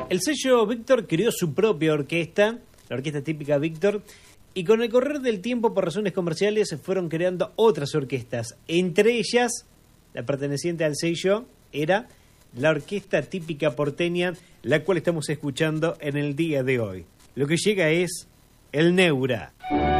El sello Víctor creó su propia orquesta, la orquesta típica Víctor, y con el correr del tiempo, por razones comerciales, se fueron creando otras orquestas. Entre ellas, la perteneciente al sello era la orquesta típica porteña, la cual estamos escuchando en el día de hoy. Lo que llega es el Neura.